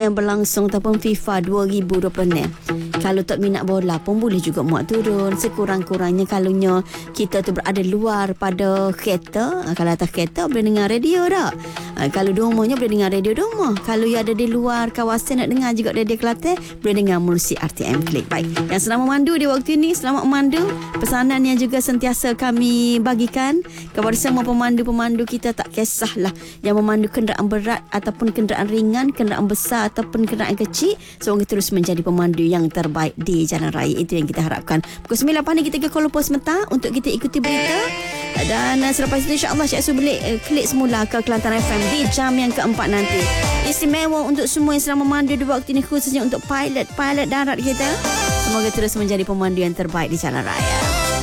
yang berlangsung ataupun FIFA 2026. Kalau tak minat bola pun boleh juga muat turun. Sekurang-kurangnya kalaunya kita tu berada luar pada kereta, kalau atas kereta boleh dengar radio tak? Kalau di rumahnya boleh dengar radio di rumah. Kalau yang ada di luar kawasan nak dengar juga radio Kelantan, boleh dengar Musi RTM Klik. Baik, yang sedang memandu di waktu ini, selamat memandu. Pesanan yang juga sentiasa kami bagikan kepada semua pemandu-pemandu kita, tak kisahlah yang memandu kenderaan berat ataupun kenderaan ringan, kenderaan besar ataupun kenderaan kecil, semoga terus menjadi pemandu yang terbaik di jalan raya. Itu yang kita harapkan. Pukul 9 pagi kita ke Kuala Lumpur sebentar untuk kita ikuti berita, dan selepas itu insya-Allah Cik Su boleh klik semula ke Kelantan FM di jam yang keempat nanti. Istimewa untuk semua yang sedang memandu di waktu ini, khususnya untuk pilot darat kita. Semoga terus menjadi pemandu yang terbaik di jalan raya.